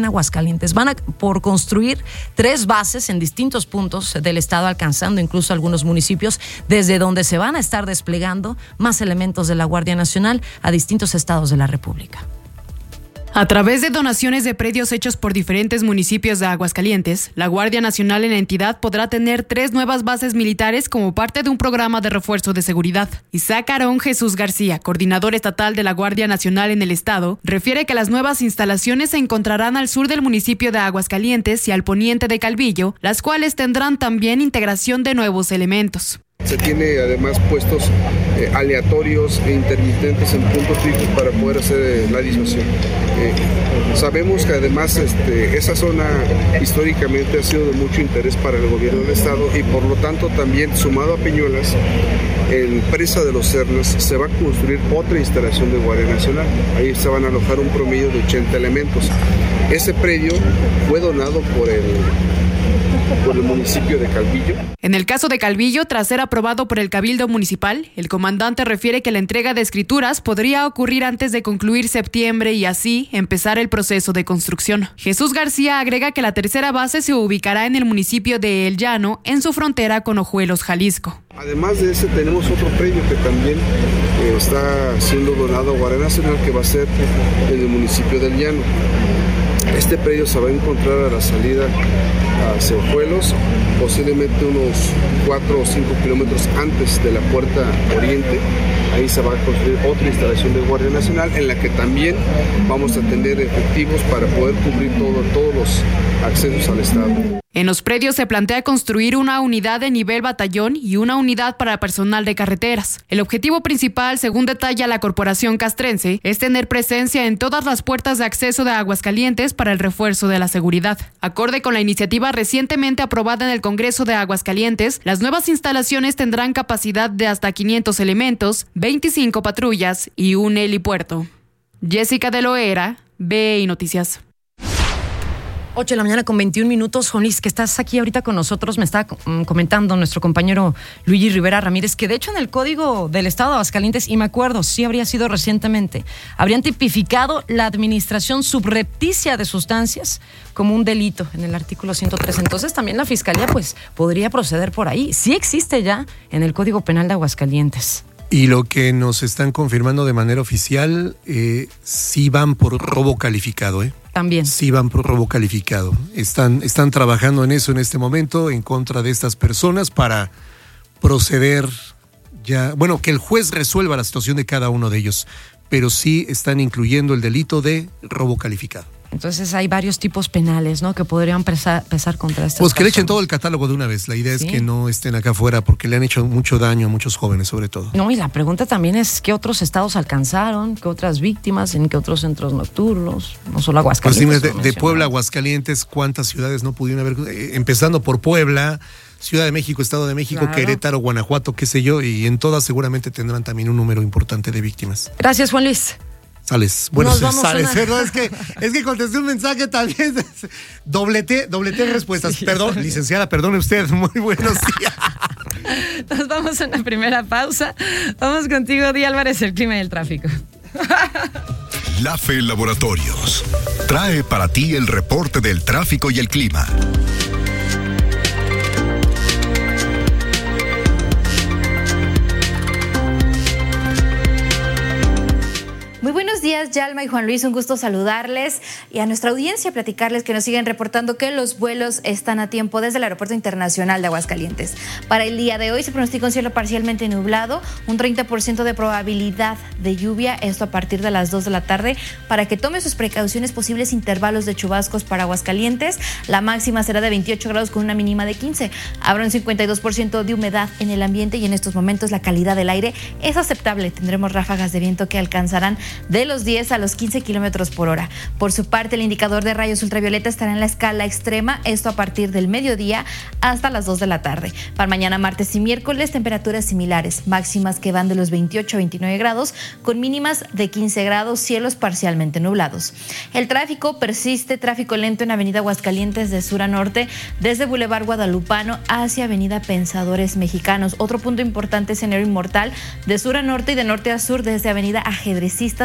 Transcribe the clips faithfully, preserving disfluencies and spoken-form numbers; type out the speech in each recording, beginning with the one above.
en Aguascalientes. Van a por construir tres bases en distintos puntos del estado, alcanzando incluso algunos municipios, desde donde se van a estar desplegando más elementos de la Guardia Nacional a distintos estados de la República. A través de donaciones de predios hechos por diferentes municipios de Aguascalientes, la Guardia Nacional en la entidad podrá tener tres nuevas bases militares como parte de un programa de refuerzo de seguridad. Isaac Aarón Jesús García, coordinador estatal de la Guardia Nacional en el estado, refiere que las nuevas instalaciones se encontrarán al sur del municipio de Aguascalientes y al poniente de Calvillo, las cuales tendrán también integración de nuevos elementos. Se tiene además puestos eh, aleatorios e intermitentes en puntos fijos para poder hacer eh, la disuasión. Eh, sabemos que además este, esa zona históricamente ha sido de mucho interés para el gobierno del estado y por lo tanto también, sumado a Peñuelas, en Presa de los Cernas se va a construir otra instalación de Guardia Nacional. Ahí se van a alojar un promedio de ochenta elementos. Ese predio fue donado por el por el municipio de Calvillo. En el caso de Calvillo, tras ser aprobado por el Cabildo Municipal, el comandante refiere que la entrega de escrituras podría ocurrir antes de concluir septiembre y así empezar el proceso de construcción. Jesús García agrega que la tercera base se ubicará en el municipio de El Llano, en su frontera con Ojuelos, Jalisco. Además de ese, tenemos otro predio que también eh, está siendo donado a Guardia Nacional, que va a ser en el municipio del Llano. Este predio se va a encontrar a la salida hacia Ojuelos, posiblemente unos cuatro o cinco kilómetros antes de la puerta oriente. Ahí se va a construir otra instalación de Guardia Nacional en la que también vamos a tener efectivos para poder cubrir todo, todos los accesos al estado. En los predios se plantea construir una unidad de nivel batallón y una unidad para personal de carreteras. El objetivo principal, según detalla la Corporación Castrense, es tener presencia en todas las puertas de acceso de Aguascalientes para el refuerzo de la seguridad. Acorde con la iniciativa recientemente aprobada en el Congreso de Aguascalientes, las nuevas instalaciones tendrán capacidad de hasta quinientos elementos, veinticinco patrullas y un helipuerto. Jessica de Loera, B I Noticias. ocho de la mañana con veintiún minutos. Juan Luis, que estás aquí ahorita con nosotros, me está comentando nuestro compañero Luigi Rivera Ramírez que de hecho en el Código del Estado de Aguascalientes, y me acuerdo, sí habría sido recientemente, habrían tipificado la administración subrepticia de sustancias como un delito en el artículo ciento tres. Entonces también la Fiscalía pues podría proceder por ahí. Sí existe ya en el Código Penal de Aguascalientes. Y lo que nos están confirmando de manera oficial, eh, sí van por robo calificado, ¿eh? También. Sí van por robo calificado. Están, están trabajando en eso en este momento, en contra de estas personas para proceder ya, bueno, que el juez resuelva la situación de cada uno de ellos, pero sí están incluyendo el delito de robo calificado. Entonces hay varios tipos penales, ¿no?, que podrían pesar, pesar contra estas Pues que personas. le echen todo el catálogo de una vez. La idea ¿Sí? es que no estén acá afuera porque le han hecho mucho daño a muchos jóvenes, sobre todo. No, y la pregunta también es ¿qué otros estados alcanzaron? ¿Qué otras víctimas? ¿En qué otros centros nocturnos? No solo Aguascalientes. Pues, de, de Puebla a Aguascalientes, ¿cuántas ciudades no pudieron haber? Eh, empezando por Puebla, Ciudad de México, Estado de México, claro. Querétaro, Guanajuato, qué sé yo, y en todas seguramente tendrán también un número importante de víctimas. Gracias, Juan Luis. Sales. Bueno, sales. Una... Perdón, es que, es que contesté un mensaje también. Dobleté, dobleté respuestas. Sí. Perdón, licenciada, perdone usted. Muy buenos días. Nos vamos a una primera pausa. Vamos contigo, Di Álvarez, el clima y el tráfico. LAFE Laboratorios trae para ti el reporte del tráfico y el clima. Muy buenos días, Yalma y Juan Luis, un gusto saludarles y a nuestra audiencia platicarles que nos siguen reportando que los vuelos están a tiempo desde el Aeropuerto Internacional de Aguascalientes. Para el día de hoy se pronostica un cielo parcialmente nublado, un treinta por ciento de probabilidad de lluvia, esto a partir de las dos de la tarde, para que tome sus precauciones, posibles intervalos de chubascos para Aguascalientes. La máxima será de veintiocho grados con una mínima de quince. Habrá un cincuenta y dos por ciento de humedad en el ambiente y en estos momentos la calidad del aire es aceptable. Tendremos ráfagas de viento que alcanzarán de los diez a los quince kilómetros por hora. Por su parte, el indicador de rayos ultravioleta estará en la escala extrema, esto a partir del mediodía hasta las dos de la tarde. Para mañana, martes y miércoles, temperaturas similares, máximas que van de los veintiocho a veintinueve grados, con mínimas de quince grados, cielos parcialmente nublados. El tráfico persiste, tráfico lento en Avenida Aguascalientes de sur a norte, desde Boulevard Guadalupano hacia Avenida Pensadores Mexicanos. Otro punto importante es Enero Inmortal, de sur a norte y de norte a sur, desde Avenida Ajedrecistas hacia Avenida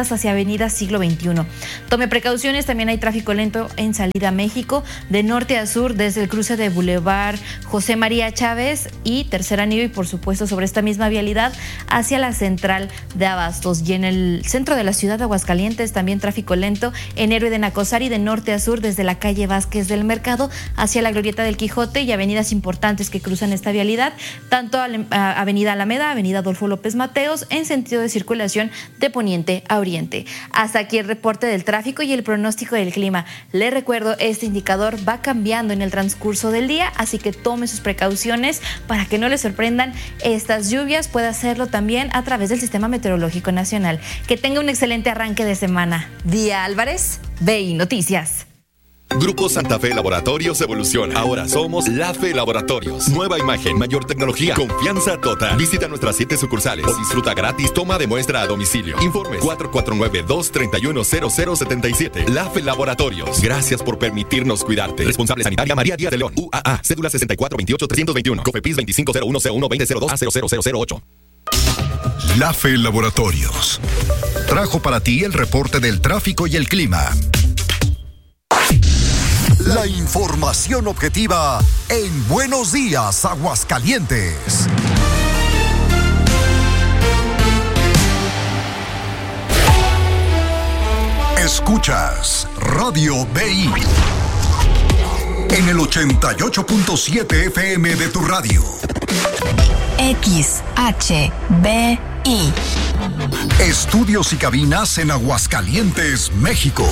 avenida Siglo veintiuno. Tome precauciones, también hay tráfico lento en salida a México, de norte a sur, desde el cruce de Boulevard José María Chávez y Tercer Anillo, y por supuesto sobre esta misma vialidad hacia la central de Abastos. Y en el centro de la ciudad de Aguascalientes también tráfico lento en Héroe de Nacosari, de norte a sur, desde la calle Vázquez del Mercado hacia la Glorieta del Quijote, y avenidas importantes que cruzan esta vialidad, tanto a Avenida Alameda, Avenida Adolfo López Mateos, en sentido de circulación de poniente a oriente. Hasta aquí el reporte del tráfico y el pronóstico del clima. Le recuerdo, este indicador va cambiando en el transcurso del día, así que tome sus precauciones para que no le sorprendan estas lluvias. Puede hacerlo también a través del Sistema Meteorológico Nacional. Que tenga un excelente arranque de semana. Día Álvarez, V I Noticias. Grupo Santa Fe Laboratorios evoluciona. Ahora somos La Fe Laboratorios. Nueva imagen, mayor tecnología, confianza total. Visita nuestras siete sucursales o disfruta gratis toma de muestra a domicilio. Informes cuatro cuatro nueve, dos tres uno, cero cero siete siete. La Fe Laboratorios. Gracias por permitirnos cuidarte. Responsable sanitaria María Díaz de León. U A A. Cédula sesenta y cuatro veintiocho trescientos veintiuno. Cofepis veinticinco cero uno cero uno veinte cero dos a cero cero cero cero ocho. La Fe Laboratorios trajo para ti el reporte del tráfico y el clima. La información objetiva en Buenos Días, Aguascalientes. Escuchas Radio B I en el ochenta y ocho punto siete F M de tu radio. X H B I. Estudios y cabinas en Aguascalientes, México.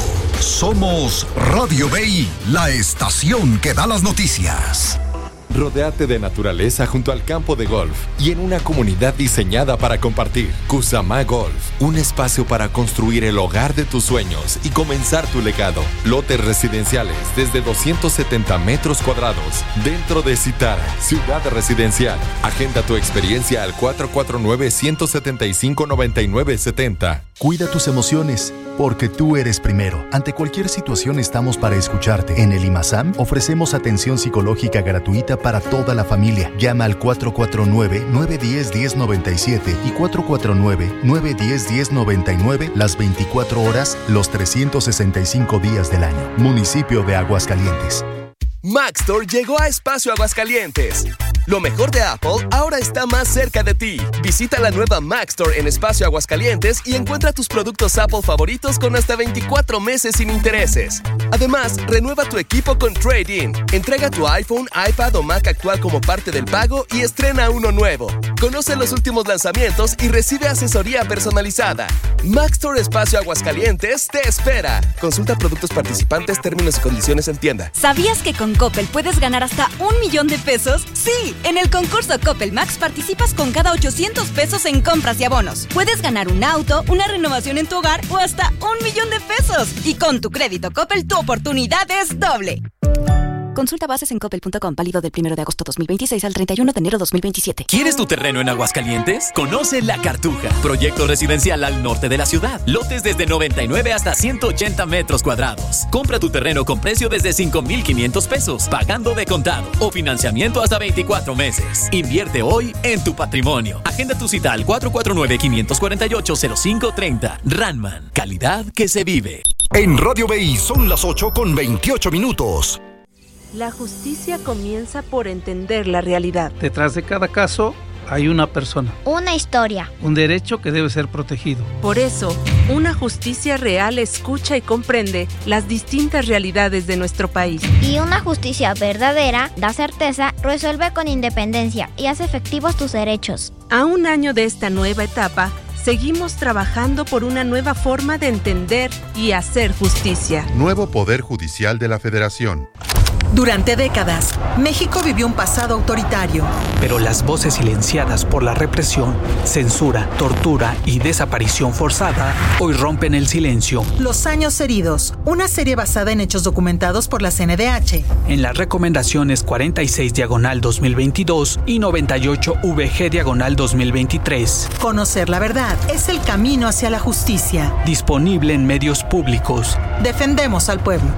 Somos Radio B I, la estación que da las noticias. Rodéate de naturaleza junto al campo de golf y en una comunidad diseñada para compartir. Cusamá Golf, un espacio para construir el hogar de tus sueños y comenzar tu legado. Lotes residenciales desde doscientos setenta metros cuadrados dentro de Citara, ciudad residencial. Agenda tu experiencia al cuatro cuatro nueve, uno siete cinco, nueve nueve siete cero. Cuida tus emociones, porque tú eres primero. Ante cualquier situación estamos para escucharte. En el IMASAM ofrecemos atención psicológica gratuita para toda la familia. Llama al cuatro cuatro nueve, nueve uno cero, uno cero nueve siete y cuatro cuatro nueve, nueve uno cero, uno cero nueve nueve las veinticuatro horas, los trescientos sesenta y cinco días del año. Municipio de Aguascalientes. Maxtor llegó a Espacio Aguascalientes. Lo mejor de Apple ahora está más cerca de ti. Visita la nueva Maxtor en Espacio Aguascalientes y encuentra tus productos Apple favoritos con hasta veinticuatro meses sin intereses. Además, renueva tu equipo con Trade-in. Entrega tu iPhone, iPad o Mac actual como parte del pago y estrena uno nuevo. Conoce los últimos lanzamientos y recibe asesoría personalizada. Maxtor Espacio Aguascalientes te espera. Consulta productos participantes, términos y condiciones en tienda. ¿Sabías que con Coppel puedes ganar hasta un millón de pesos? ¡Sí! En el concurso Coppel Max participas con cada ochocientos pesos en compras y abonos. Puedes ganar un auto, una renovación en tu hogar o hasta un millón de pesos. Y con tu crédito Coppel, tu oportunidad es doble. Consulta bases en coppel punto com, válido del primero de agosto dos mil veintiséis al treinta y uno de enero dos mil veintisiete. ¿Quieres tu terreno en Aguascalientes? Conoce La Cartuja, proyecto residencial al norte de la ciudad. Lotes desde noventa y nueve hasta ciento ochenta metros cuadrados. Compra tu terreno con precio desde cinco mil quinientos pesos, pagando de contado o financiamiento hasta veinticuatro meses. Invierte hoy en tu patrimonio. Agenda tu cita al cuatro cuatro nueve, cinco cuatro ocho, cero cinco tres cero. Ranman, calidad que se vive. En Radio B I son las ocho con veintiocho minutos. La justicia comienza por entender la realidad. Detrás de cada caso hay una persona. Una historia. Un derecho que debe ser protegido. Por eso, una justicia real escucha y comprende las distintas realidades de nuestro país. Y una justicia verdadera da certeza, resuelve con independencia y hace efectivos tus derechos. A un año de esta nueva etapa, seguimos trabajando por una nueva forma de entender y hacer justicia. Nuevo Poder Judicial de la Federación. Durante décadas, México vivió un pasado autoritario. Pero las voces silenciadas por la represión, censura, tortura y desaparición forzada hoy rompen el silencio. Los años heridos, una serie basada en hechos documentados por la C N D H. En las recomendaciones cuarenta y seis diagonal dos mil veintidós y noventa y ocho V G diagonal dos mil veintitrés. Conocer la verdad es el camino hacia la justicia. Disponible en medios públicos. Defendemos al pueblo.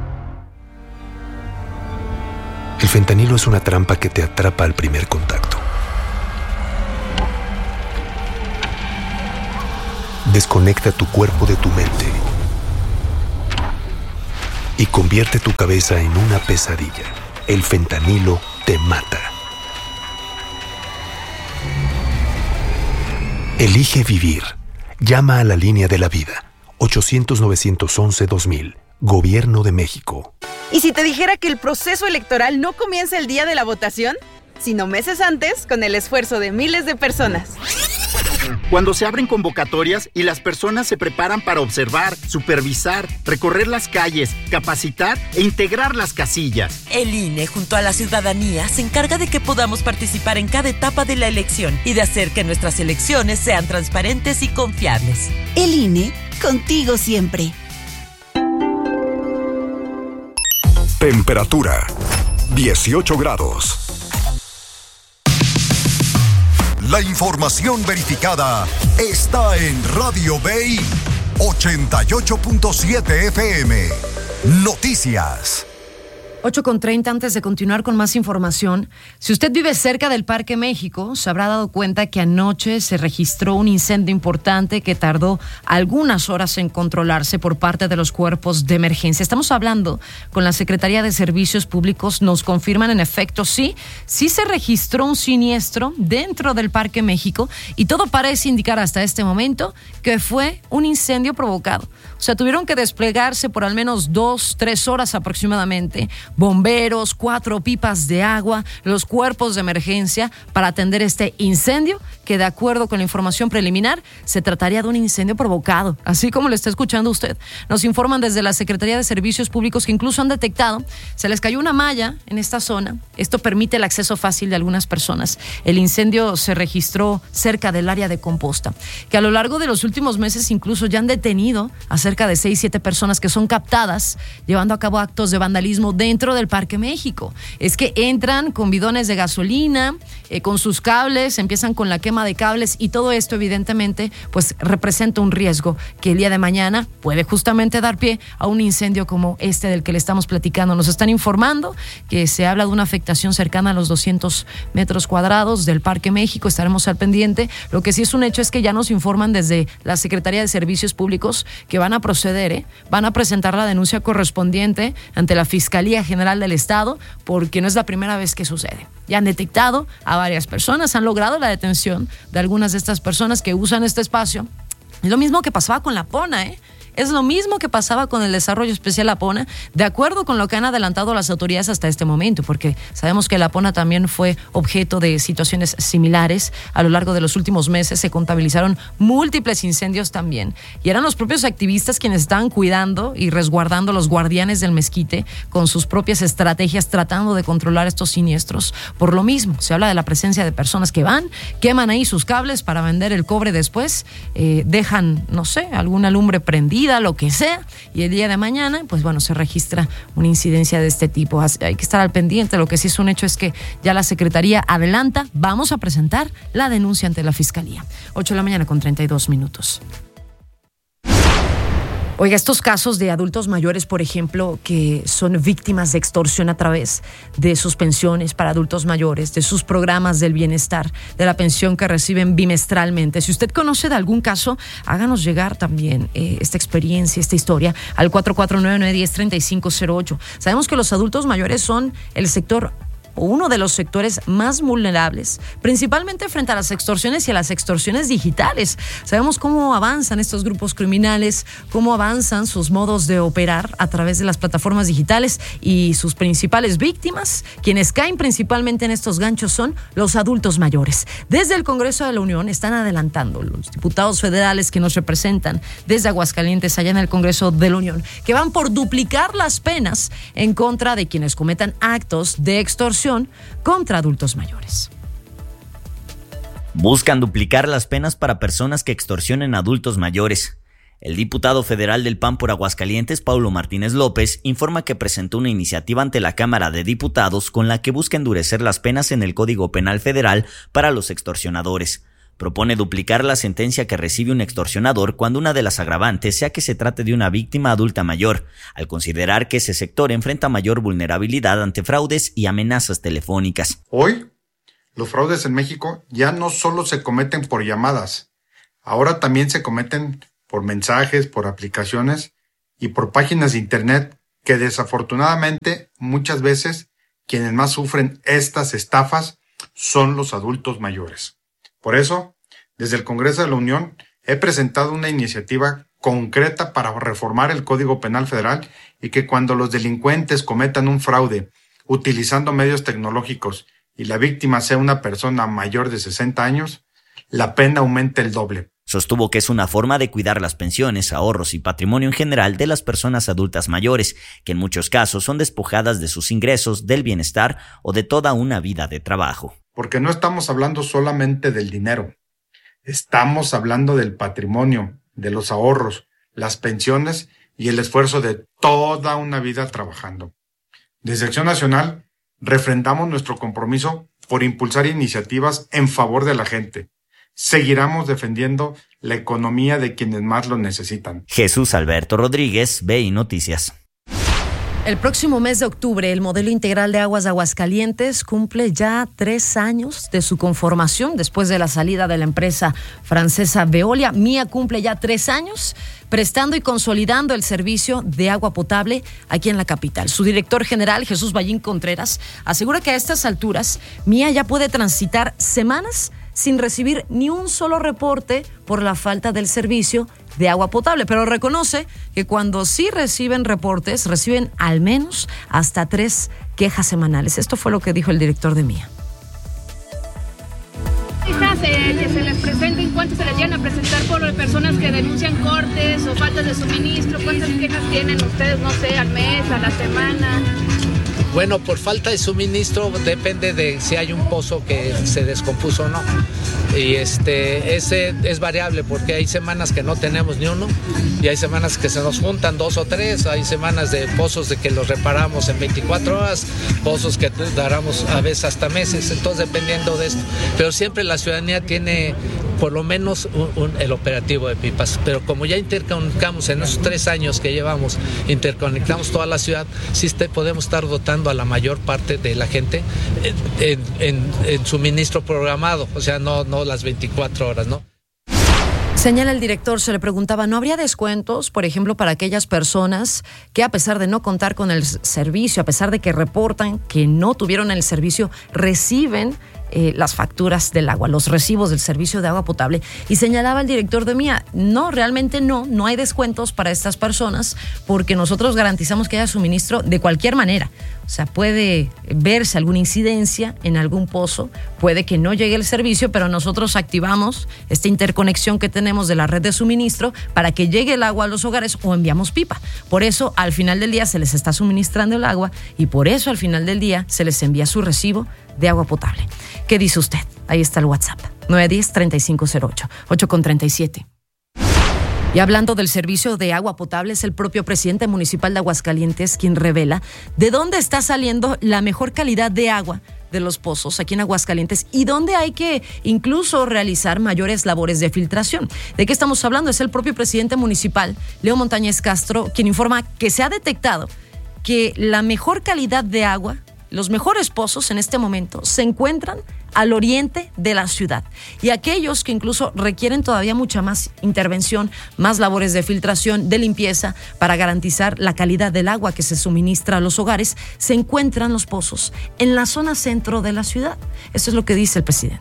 El fentanilo es una trampa que te atrapa al primer contacto. desconecta tu cuerpo de tu mente y convierte tu cabeza en una pesadilla. El fentanilo te mata. Elige vivir. Llama a la línea de la vida. ochocientos, novecientos once, dos mil. Gobierno de México. ¿Y si te dijera que el proceso electoral no comienza el día de la votación, sino meses antes, con el esfuerzo de miles de personas? Cuando se abren convocatorias y las personas se preparan para observar, supervisar, recorrer las calles, capacitar e integrar las casillas. El I N E, junto a la ciudadanía, se encarga de que podamos participar en cada etapa de la elección y de hacer que nuestras elecciones sean transparentes y confiables. El I N E, contigo siempre. Temperatura: dieciocho grados. La información verificada está en Radio B I ochenta y ocho punto siete F M. Noticias. ocho con treinta, antes de continuar con más información, si usted vive cerca del Parque México, se habrá dado cuenta que anoche se registró un incendio importante que tardó algunas horas en controlarse por parte de los cuerpos de emergencia. Estamos hablando con la Secretaría de Servicios Públicos, nos confirman en efecto, sí, sí se registró un siniestro dentro del Parque México y todo parece indicar hasta este momento que fue un incendio provocado. O sea, tuvieron que desplegarse por al menos dos, tres horas aproximadamente bomberos, cuatro pipas de agua, los cuerpos de emergencia para atender este incendio que, de acuerdo con la información preliminar, se trataría de un incendio provocado, así como lo está escuchando usted. Nos informan desde la Secretaría de Servicios Públicos que incluso han detectado, se les cayó una malla en esta zona. Esto permite el acceso fácil de algunas personas. El incendio se registró cerca del área de composta, que a lo largo de los últimos meses incluso ya han detenido a cerca de seis, siete personas que son captadas llevando a cabo actos de vandalismo dentro del Parque México. Es que entran con bidones de gasolina, eh, con sus cables, empiezan con la quema de cables y todo esto evidentemente pues representa un riesgo que el día de mañana puede justamente dar pie a un incendio como este del que le estamos platicando. Nos están informando que se habla de una afectación cercana a los doscientos metros cuadrados del Parque México. Estaremos al pendiente. Lo que sí es un hecho es que ya nos informan desde la Secretaría de Servicios Públicos que van a proceder, ¿eh? van a presentar la denuncia correspondiente ante la Fiscalía General del Estado, porque no es la primera vez que sucede. Ya han detectado a varias personas, han logrado la detención de algunas de estas personas que usan este espacio. Es lo mismo que pasaba con la Pona, ¿eh? Es lo mismo que pasaba con el desarrollo especial Apona, de acuerdo con lo que han adelantado las autoridades hasta este momento, porque sabemos que la Apona también fue objeto de situaciones similares. A lo largo de los últimos meses se contabilizaron múltiples incendios también, y eran los propios activistas quienes estaban cuidando y resguardando los guardianes del mezquite con sus propias estrategias, tratando de controlar estos siniestros. Por lo mismo, se habla de la presencia de personas que van, queman ahí sus cables para vender el cobre después, eh, dejan, no sé, alguna lumbre prendida, lo que sea, y el día de mañana, pues bueno, se registra una incidencia de este tipo. Hay que estar al pendiente. Lo que sí es un hecho es que ya la Secretaría adelanta, vamos a presentar la denuncia ante la Fiscalía. ocho de la mañana con treinta y dos minutos. Oiga, estos casos de adultos mayores, por ejemplo, que son víctimas de extorsión a través de sus pensiones para adultos mayores, de sus programas del bienestar, de la pensión que reciben bimestralmente. Si usted conoce de algún caso, háganos llegar también eh, esta experiencia, esta historia, al cuatro cuatro nueve, nueve uno cero, tres cinco cero ocho. Sabemos que los adultos mayores son el sector o uno de los sectores más vulnerables, principalmente frente a las extorsiones y a las extorsiones digitales. Sabemos cómo avanzan estos grupos criminales, cómo avanzan sus modos de operar a través de las plataformas digitales, y sus principales víctimas, quienes caen principalmente en estos ganchos, son los adultos mayores. Desde el Congreso de la Unión están adelantando los diputados federales que nos representan desde Aguascalientes, allá en el Congreso de la Unión, que van por duplicar las penas en contra de quienes cometan actos de extorsión contra adultos mayores. Buscan duplicar las penas para personas que extorsionen a adultos mayores. El diputado federal del P A N por Aguascalientes, Paulo Martínez López, informa que presentó una iniciativa ante la Cámara de Diputados con la que busca endurecer las penas en el Código Penal Federal para los extorsionadores. Propone duplicar la sentencia que recibe un extorsionador cuando una de las agravantes sea que se trate de una víctima adulta mayor, al considerar que ese sector enfrenta mayor vulnerabilidad ante fraudes y amenazas telefónicas. Hoy, los fraudes en México ya no solo se cometen por llamadas. Ahora también se cometen por mensajes, por aplicaciones y por páginas de internet que desafortunadamente muchas veces quienes más sufren estas estafas son los adultos mayores. Por eso, desde el Congreso de la Unión he presentado una iniciativa concreta para reformar el Código Penal Federal y que cuando los delincuentes cometan un fraude utilizando medios tecnológicos y la víctima sea una persona mayor de sesenta años, la pena aumente el doble. Sostuvo que es una forma de cuidar las pensiones, ahorros y patrimonio en general de las personas adultas mayores, que en muchos casos son despojadas de sus ingresos, del bienestar o de toda una vida de trabajo. Porque no estamos hablando solamente del dinero, estamos hablando del patrimonio, de los ahorros, las pensiones y el esfuerzo de toda una vida trabajando. Desde Acción Nacional, refrendamos nuestro compromiso por impulsar iniciativas en favor de la gente. Seguiremos defendiendo la economía de quienes más lo necesitan. Jesús Alberto Rodríguez, B I Noticias. El próximo mes de octubre, el modelo integral de aguas de Aguascalientes cumple ya tres años de su conformación después de la salida de la empresa francesa Veolia. Mía cumple ya tres años prestando y consolidando el servicio de agua potable aquí en la capital. Su director general, Jesús Ballín Contreras, asegura que a estas alturas Mía ya puede transitar semanas sin recibir ni un solo reporte por la falta del servicio de agua potable, pero reconoce que cuando sí reciben reportes, reciben al menos hasta tres quejas semanales. Esto fue lo que dijo el director de Mía. Quejas eh, que se les presenten, ¿cuántas se les llegan a presentar por personas que denuncian cortes o faltas de suministro? ¿Cuántas quejas tienen ustedes, no sé, al mes, a la semana? Bueno, por falta de suministro depende de si hay un pozo que se descompuso o no. Y este, ese es variable porque hay semanas que no tenemos ni uno y hay semanas que se nos juntan dos o tres. Hay semanas de pozos de que los reparamos en veinticuatro horas, pozos que daramos a veces hasta meses, entonces dependiendo de esto. Pero siempre la ciudadanía tiene por lo menos un, un, el operativo de pipas. Pero como ya interconectamos en esos tres años que llevamos, interconectamos toda la ciudad, sí te, podemos estar dotando a la mayor parte de la gente en, en, en suministro programado, o sea, no, no las veinticuatro horas, ¿no? Señala el director, se le preguntaba, ¿no habría descuentos, por ejemplo, para aquellas personas que a pesar de no contar con el servicio, a pesar de que reportan que no tuvieron el servicio, reciben Eh, las facturas del agua, los recibos del servicio de agua potable? Y señalaba el director de Mía, no, realmente no, no hay descuentos para estas personas porque nosotros garantizamos que haya suministro de cualquier manera. O sea, puede verse alguna incidencia en algún pozo, puede que no llegue el servicio, pero nosotros activamos esta interconexión que tenemos de la red de suministro para que llegue el agua a los hogares o enviamos pipa. Por eso, al final del día se les está suministrando el agua y por eso al final del día se les envía su recibo de agua potable. ¿Qué dice usted? Ahí está el WhatsApp, nueve uno cero, tres cinco cero ocho, ocho con treinta y siete. Y hablando del servicio de agua potable, es el propio presidente municipal de Aguascalientes quien revela de dónde está saliendo la mejor calidad de agua de los pozos aquí en Aguascalientes y dónde hay que incluso realizar mayores labores de filtración. ¿De qué estamos hablando? Es el propio presidente municipal, Leo Montañez Castro, quien informa que se ha detectado que la mejor calidad de agua, los mejores pozos en este momento se encuentran al oriente de la ciudad y aquellos que incluso requieren todavía mucha más intervención, más labores de filtración, de limpieza para garantizar la calidad del agua que se suministra a los hogares, se encuentran los pozos en la zona centro de la ciudad. Eso es lo que dice el presidente.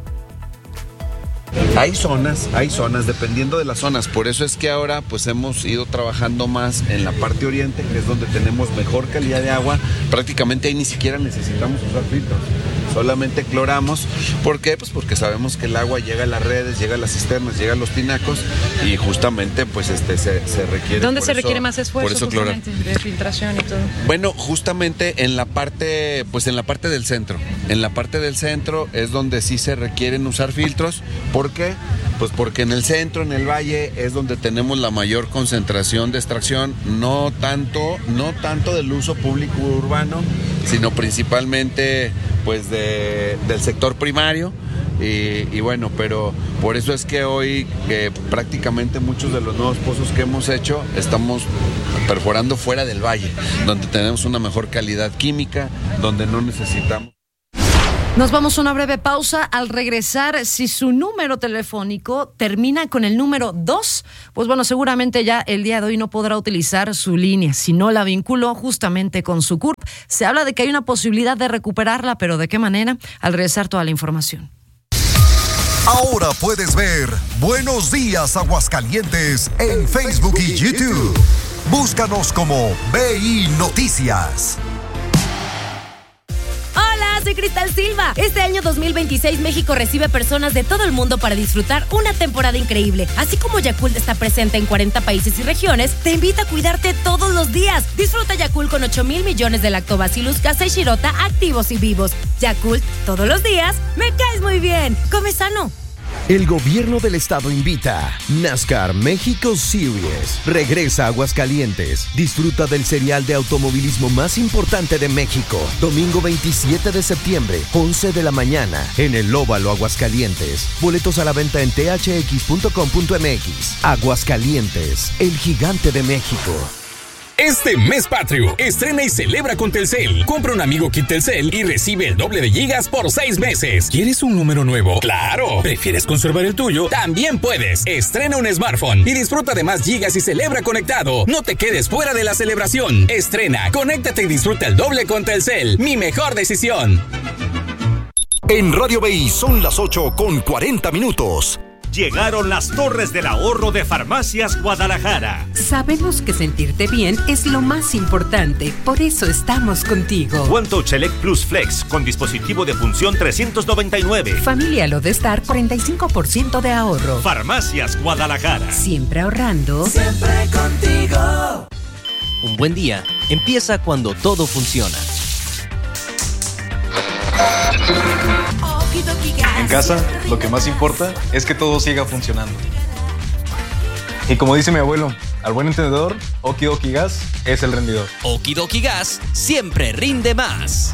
Hay zonas, hay zonas, dependiendo de las zonas. Por eso es que ahora pues hemos ido trabajando más en la parte oriente, que es donde tenemos mejor calidad de agua. Prácticamente ahí ni siquiera necesitamos usar filtros. Solamente cloramos. ¿Por qué? Pues porque sabemos que el agua llega a las redes, llega a las cisternas, llega a los tinacos y justamente pues este se, se requiere. ¿Dónde se eso, requiere más esfuerzo por eso justamente de filtración y todo? Bueno, justamente en la parte, pues en la parte del centro. En la parte del centro es donde sí se requieren usar filtros. ¿Por qué? Pues porque en el centro, en el valle, es donde tenemos la mayor concentración de extracción, no tanto, no tanto del uso público urbano, sino principalmente pues de, del sector primario. Y, y bueno, pero por eso es que hoy eh, prácticamente muchos de los nuevos pozos que hemos hecho estamos perforando fuera del valle, donde tenemos una mejor calidad química, donde no necesitamos. Nos vamos a una breve pausa. Al regresar, si su número telefónico termina con el número dos, pues bueno, seguramente ya el día de hoy no podrá utilizar su línea. Si no la vinculó justamente con su C U R P, se habla de que hay una posibilidad de recuperarla, pero ¿de qué manera? Al regresar, toda la información. Ahora puedes ver Buenos Días Aguascalientes en Facebook y YouTube. Búscanos como B I Noticias. Hola, soy Cristal Silva. Este año dos mil veintiséis México recibe personas de todo el mundo para disfrutar una temporada increíble. Así como Yakult está presente en cuarenta países y regiones, te invita a cuidarte todos los días. Disfruta Yakult con ocho mil millones de lactobacillus casei shirota activos y vivos. Yakult, todos los días, me caes muy bien. Come sano. El gobierno del estado invita. NASCAR México Series regresa a Aguascalientes. Disfruta del serial de automovilismo más importante de México. Domingo veintisiete de septiembre, once de la mañana, en el Óvalo Aguascalientes. Boletos a la venta en t h x punto com punto m x. Aguascalientes, el gigante de México. Este mes patrio, estrena y celebra con Telcel. Compra un amigo kit Telcel y recibe el doble de gigas por seis meses. ¿Quieres un número nuevo? ¡Claro! ¿Prefieres conservar el tuyo? También puedes. Estrena un smartphone y disfruta de más gigas y celebra conectado. No te quedes fuera de la celebración. Estrena, conéctate y disfruta el doble con Telcel. Mi mejor decisión. En Radio B I son las ocho con cuarenta minutos. Llegaron las Torres del Ahorro de Farmacias Guadalajara. Sabemos que sentirte bien es lo más importante, por eso estamos contigo. OneTouch Select Plus Flex con dispositivo de función trescientos noventa y nueve. Familia Lodestar, cuarenta y cinco por ciento de ahorro. Farmacias Guadalajara. Siempre ahorrando. Siempre contigo. Un buen día empieza cuando todo funciona. En casa, lo que más importa es que todo siga funcionando. Y como dice mi abuelo, al buen entendedor, Okidoki Gas es el rendidor. Okidoki Gas siempre rinde más.